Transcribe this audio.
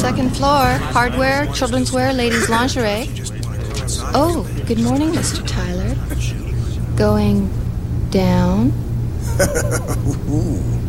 Second floor. Hardware, children's wear, ladies' lingerie. Oh, good morning, Mr. Tyler. Going down? Ooh.